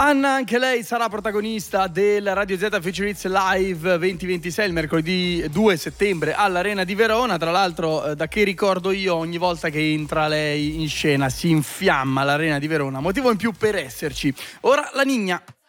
Anna, anche lei sarà protagonista del Radio Z Future Hits Live 2026 il mercoledì 2 settembre all'Arena di Verona. Tra l'altro, da che ricordo io, ogni volta che entra lei in scena si infiamma l'Arena di Verona. Motivo in più per esserci. Ora la Nigna.